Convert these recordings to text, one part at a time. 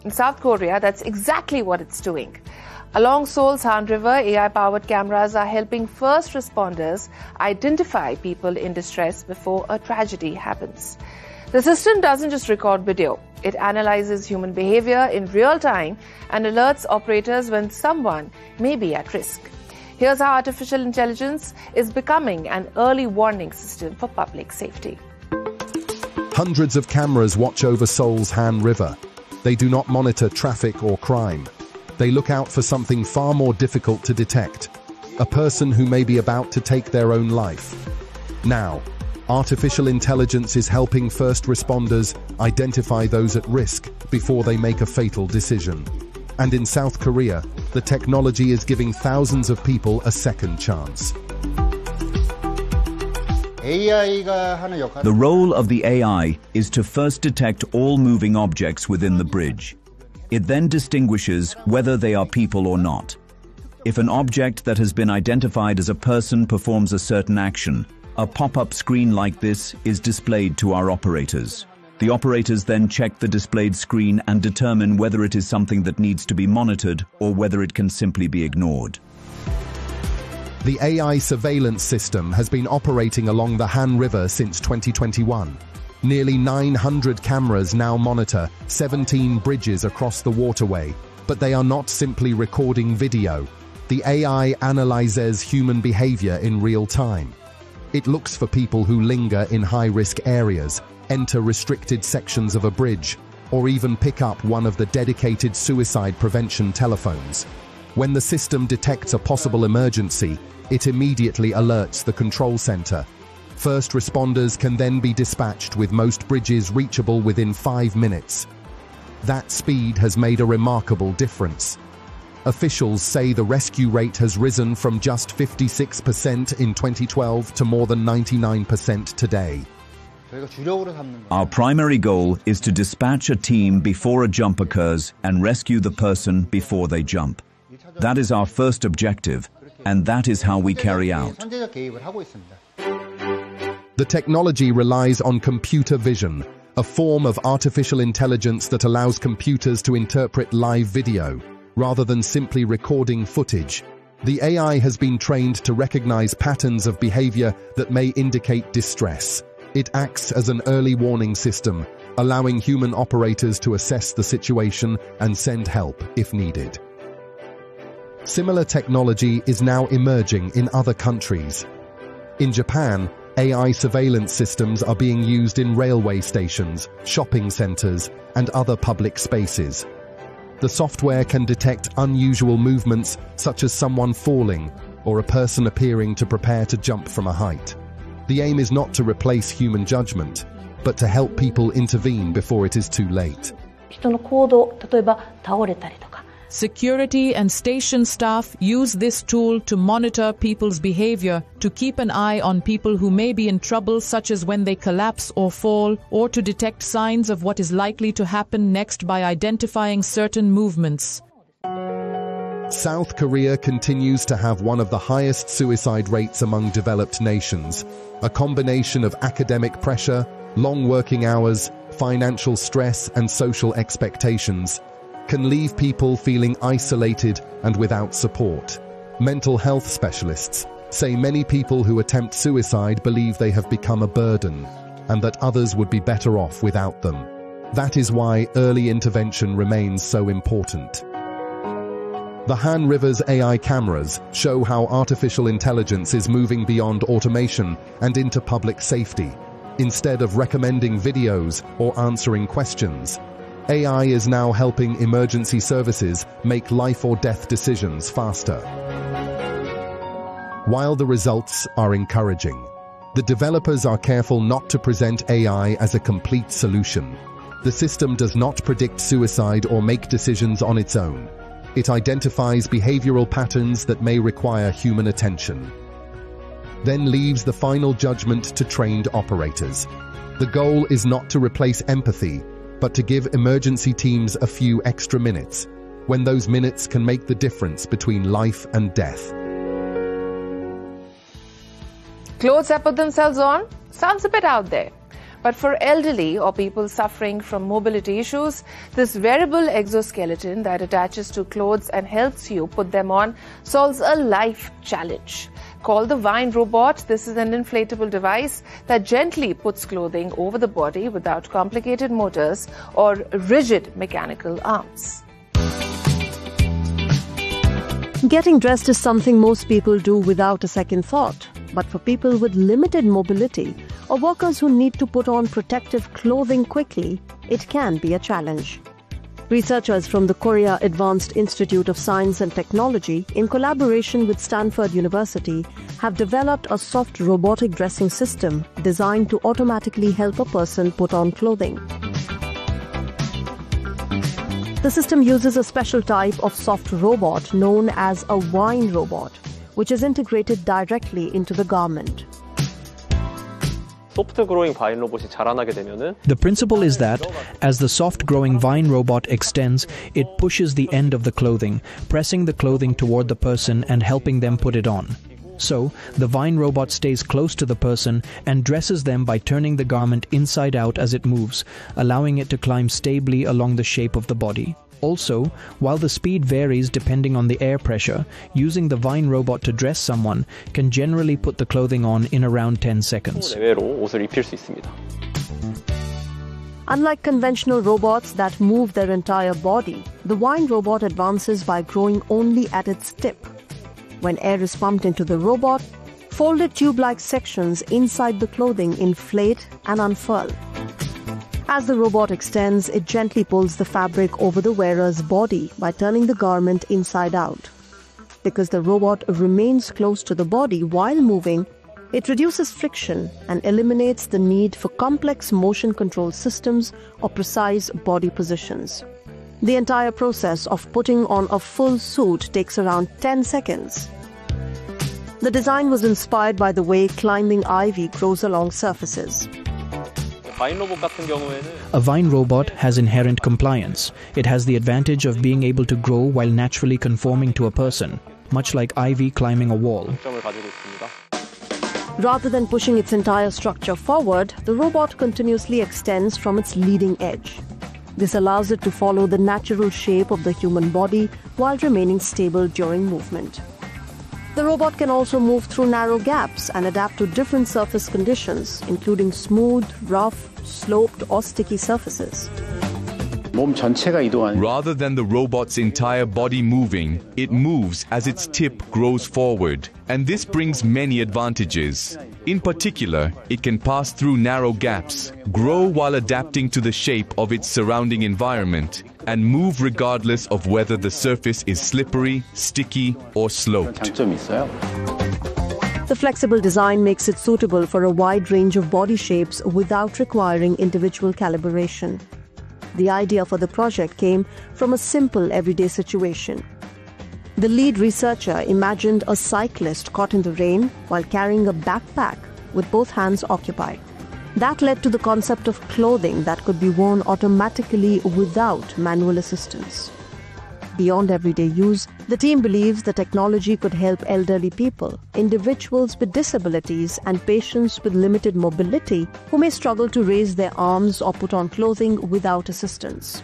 In South Korea, that's exactly what it's doing. Along Seoul's Han River, AI-powered cameras are helping first responders identify people in distress before a tragedy happens. The system doesn't just record video. It analyzes human behavior in real time and alerts operators when someone may be at risk. Here's how artificial intelligence is becoming an early warning system for public safety. Hundreds of cameras watch over Seoul's Han River. They do not monitor traffic or crime. They look out for something far more difficult to detect: a person who may be about to take their own life. Now, artificial intelligence is helping first responders identify those at risk before they make a fatal decision. And in South Korea, the technology is giving thousands of people a second chance. The role of the AI is to first detect all moving objects within the bridge. It then distinguishes whether they are people or not. If an object that has been identified as a person performs a certain action, a pop-up screen like this is displayed to our operators. The operators then check the displayed screen and determine whether it is something that needs to be monitored or whether it can simply be ignored. The AI surveillance system has been operating along the Han River since 2021. Nearly 900 cameras now monitor 17 bridges across the waterway, but they are not simply recording video. The AI analyzes human behavior in real time. It looks for people who linger in high-risk areas, enter restricted sections of a bridge, or even pick up one of the dedicated suicide prevention telephones. When the system detects a possible emergency, it immediately alerts the control center. First responders can then be dispatched, with most bridges reachable within 5 minutes. That speed has made a remarkable difference. Officials say the rescue rate has risen from just 56% in 2012 to more than 99% today. Our primary goal is to dispatch a team before a jump occurs and rescue the person before they jump. That is our first objective, and that is how we carry out. The technology relies on computer vision, a form of artificial intelligence that allows computers to interpret live video, rather than simply recording footage. The AI has been trained to recognize patterns of behavior that may indicate distress. It acts as an early warning system, allowing human operators to assess the situation and send help if needed. Similar technology is now emerging in other countries. In Japan, AI surveillance systems are being used in railway stations, shopping centers, and other public spaces. The software can detect unusual movements, such as someone falling or a person appearing to prepare to jump from a height. The aim is not to replace human judgment, but to help people intervene before it is too late. Security and station staff use this tool to monitor people's behavior, to keep an eye on people who may be in trouble, such as when they collapse or fall, or to detect signs of what is likely to happen next by identifying certain movements. South Korea continues to have one of the highest suicide rates among developed nations. A combination of academic pressure, long working hours, financial stress, and social expectations can leave people feeling isolated and without support. Mental health specialists say many people who attempt suicide believe they have become a burden and that others would be better off without them. That is why early intervention remains so important. The Han River's AI cameras show how artificial intelligence is moving beyond automation and into public safety. Instead of recommending videos or answering questions, AI is now helping emergency services make life or death decisions faster. While the results are encouraging, the developers are careful not to present AI as a complete solution. The system does not predict suicide or make decisions on its own. It identifies behavioral patterns that may require human attention, then leaves the final judgment to trained operators. The goal is not to replace empathy, but to give emergency teams a few extra minutes, when those minutes can make the difference between life and death. Clothes that put themselves on? Sounds a bit out there. But for elderly or people suffering from mobility issues, this wearable exoskeleton that attaches to clothes and helps you put them on solves a life challenge. Called the Vine Robot, this is an inflatable device that gently puts clothing over the body without complicated motors or rigid mechanical arms. Getting dressed is something most people do without a second thought. But for people with limited mobility or workers who need to put on protective clothing quickly, it can be a challenge. Researchers from the Korea Advanced Institute of Science and Technology, in collaboration with Stanford University, have developed a soft robotic dressing system designed to automatically help a person put on clothing. The system uses a special type of soft robot known as a Vine Robot, which is integrated directly into the garment. The principle is that, as the soft-growing Vine Robot extends, it pushes the end of the clothing, pressing the clothing toward the person and helping them put it on. So, the Vine Robot stays close to the person and dresses them by turning the garment inside out as it moves, allowing it to climb stably along the shape of the body. Also, while the speed varies depending on the air pressure, using the Vine Robot to dress someone can generally put the clothing on in around 10 seconds. Unlike conventional robots that move their entire body, the Vine Robot advances by growing only at its tip. When air is pumped into the robot, folded tube-like sections inside the clothing inflate and unfurl. As the robot extends, it gently pulls the fabric over the wearer's body by turning the garment inside out. Because the robot remains close to the body while moving, it reduces friction and eliminates the need for complex motion control systems or precise body positions. The entire process of putting on a full suit takes around 10 seconds. The design was inspired by the way climbing ivy grows along surfaces. A Vine Robot has inherent compliance. It has the advantage of being able to grow while naturally conforming to a person, much like ivy climbing a wall. Rather than pushing its entire structure forward, the robot continuously extends from its leading edge. This allows it to follow the natural shape of the human body while remaining stable during movement. The robot can also move through narrow gaps and adapt to different surface conditions, including smooth, rough, sloped, or sticky surfaces. Rather than the robot's entire body moving, it moves as its tip grows forward, and this brings many advantages. In particular, it can pass through narrow gaps, grow while adapting to the shape of its surrounding environment, and move regardless of whether the surface is slippery, sticky, or sloped. The flexible design makes it suitable for a wide range of body shapes without requiring individual calibration. The idea for the project came from a simple everyday situation. The lead researcher imagined a cyclist caught in the rain while carrying a backpack with both hands occupied. That led to the concept of clothing that could be worn automatically without manual assistance. Beyond everyday use, the team believes the technology could help elderly people, individuals with disabilities, and patients with limited mobility who may struggle to raise their arms or put on clothing without assistance.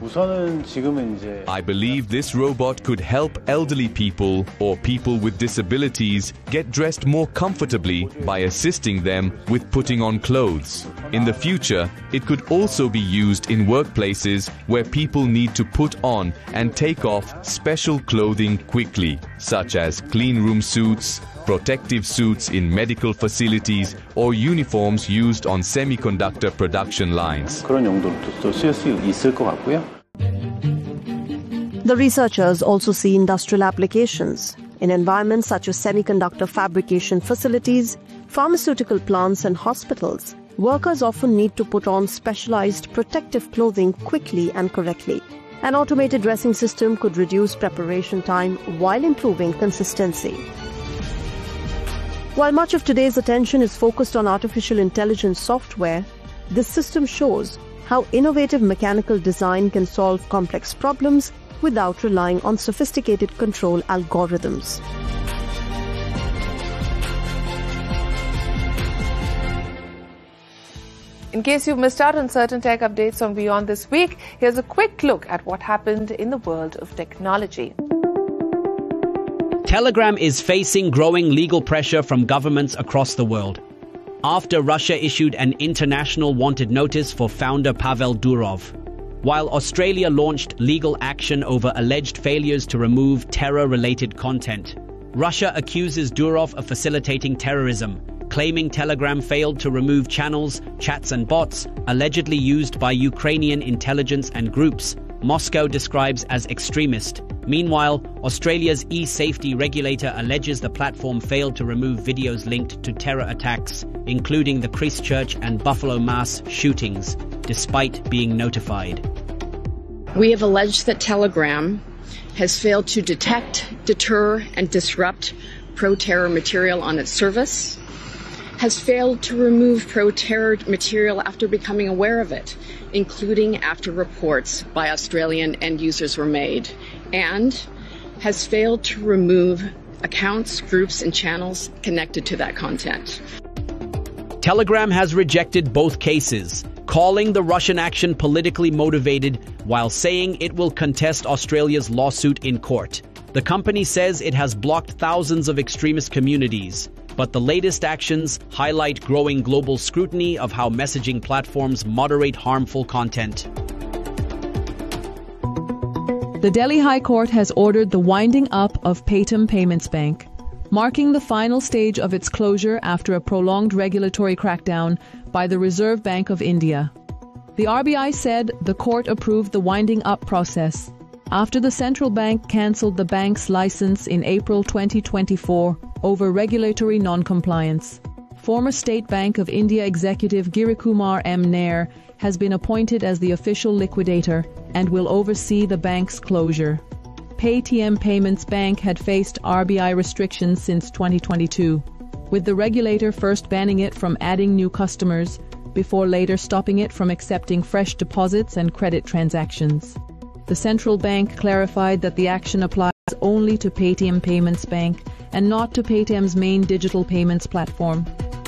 I believe this robot could help elderly people or people with disabilities get dressed more comfortably by assisting them with putting on clothes. In the future, it could also be used in workplaces where people need to put on and take off special clothing quickly, such as clean room suits, protective suits in medical facilities, or uniforms used on semiconductor production lines. The researchers also see industrial applications in environments such as semiconductor fabrication facilities, pharmaceutical plants, and hospitals. Workers often need to put on specialized protective clothing quickly and correctly. An automated dressing system could reduce preparation time while improving consistency. While much of today's attention is focused on artificial intelligence software, this system shows how innovative mechanical design can solve complex problems without relying on sophisticated control algorithms. In case you've missed out on certain tech updates on Beyond this week, here's a quick look at what happened in the world of technology. Telegram is facing growing legal pressure from governments across the world after Russia issued an international wanted notice for founder Pavel Durov, while Australia launched legal action over alleged failures to remove terror-related content. Russia accuses Durov of facilitating terrorism, claiming Telegram failed to remove channels, chats and bots allegedly used by Ukrainian intelligence and groups Moscow describes as extremist. Meanwhile, Australia's e-safety regulator alleges the platform failed to remove videos linked to terror attacks, including the Christchurch and Buffalo mass shootings, despite being notified. We have alleged that Telegram has failed to detect, deter, and disrupt pro-terror material on its service, has failed to remove pro-terror material after becoming aware of it, including after reports by Australian end users were made, and has failed to remove accounts, groups, and channels connected to that content. Telegram has rejected both cases, calling the Russian action politically motivated while saying it will contest Australia's lawsuit in court. The company says it has blocked thousands of extremist communities, but the latest actions highlight growing global scrutiny of how messaging platforms moderate harmful content. The Delhi High Court has ordered the winding up of Paytm Payments Bank, marking the final stage of its closure after a prolonged regulatory crackdown by the Reserve Bank of India. The RBI said the court approved the winding up process after the central bank cancelled the bank's license in April 2024 over regulatory non-compliance. Former State Bank of India executive Girikumar M. Nair has been appointed as the official liquidator and will oversee the bank's closure. Paytm Payments Bank had faced RBI restrictions since 2022, with the regulator first banning it from adding new customers, before later stopping it from accepting fresh deposits and credit transactions. The central bank clarified that the action applies only to Paytm Payments Bank and not to Paytm's main digital payments platform.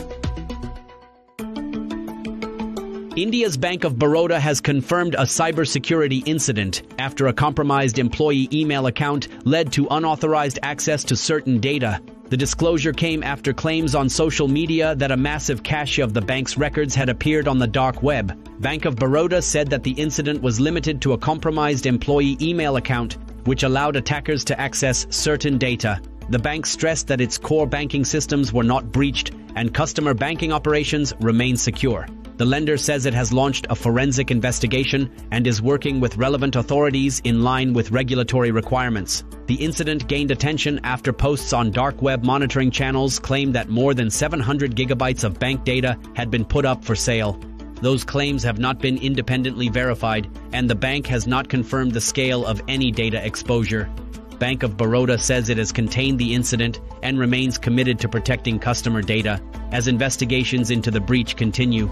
India's Bank of Baroda has confirmed a cybersecurity incident after a compromised employee email account led to unauthorized access to certain data. The disclosure came after claims on social media that a massive cache of the bank's records had appeared on the dark web. Bank of Baroda said that the incident was limited to a compromised employee email account, which allowed attackers to access certain data. The bank stressed that its core banking systems were not breached and customer banking operations remain secure. The lender says it has launched a forensic investigation and is working with relevant authorities in line with regulatory requirements. The incident gained attention after posts on dark web monitoring channels claimed that more than 700 gigabytes of bank data had been put up for sale. Those claims have not been independently verified, and the bank has not confirmed the scale of any data exposure. Bank of Baroda says it has contained the incident and remains committed to protecting customer data as investigations into the breach continue.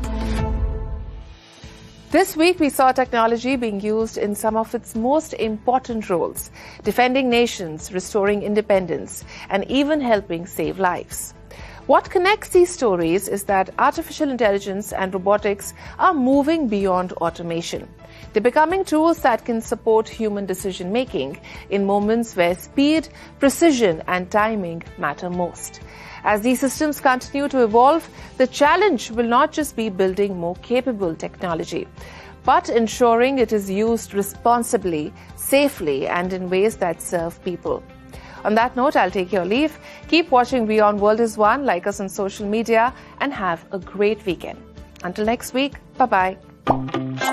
This week, we saw technology being used in some of its most important roles, defending nations, restoring independence, and even helping save lives. What connects these stories is that artificial intelligence and robotics are moving beyond automation. They're becoming tools that can support human decision-making in moments where speed, precision, and timing matter most. As these systems continue to evolve, the challenge will not just be building more capable technology, but ensuring it is used responsibly, safely, and in ways that serve people. On that note, I'll take your leave. Keep watching Beyond World is One, like us on social media, and have a great weekend. Until next week, bye-bye.